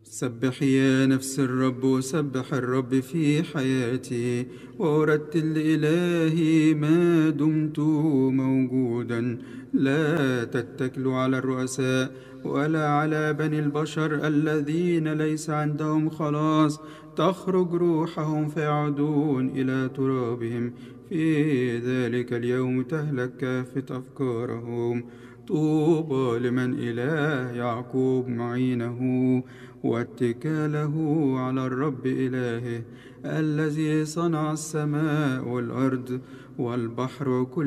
سبح يا نفس الرب، سبح الرب في حياتي، وأرتل لإلهي ما دمت موجودا. لا تتكلوا على الرؤساء ولا على بني البشر الذين ليس عندهم خلاص، تخرج روحهم فيعودون إلى ترابهم. في ذلك اليوم تهلك كافة أفكارهم. طوبى لمن إله يعقوب معينه، واتكاله على الرب إلهه، الذي صنع السماء والأرض والبحر وكل